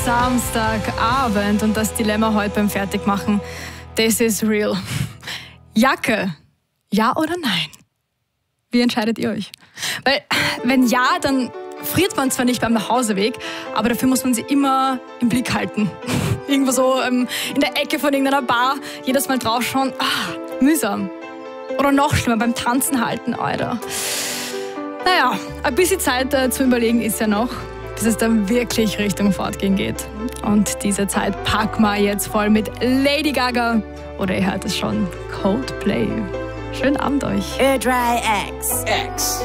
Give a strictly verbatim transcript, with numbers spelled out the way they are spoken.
Samstagabend und das Dilemma heute beim Fertigmachen, das ist real. Jacke, ja oder nein? Wie entscheidet ihr euch? Weil, wenn ja, dann friert man zwar nicht beim Nachhauseweg, aber dafür muss man sie immer im Blick halten. Irgendwo so ähm, in der Ecke von irgendeiner Bar, jedes Mal draufschauen, ah, mühsam. Oder noch schlimmer, beim Tanzen halten, Alter. Naja, ein bisschen Zeit äh, zu überlegen ist ja noch, bis es dann wirklich Richtung Fortgehen geht. Und diese Zeit packen wir jetzt voll mit Lady Gaga. Oder ihr hört es schon, Coldplay. Schönen Abend euch. Ö drei X. X.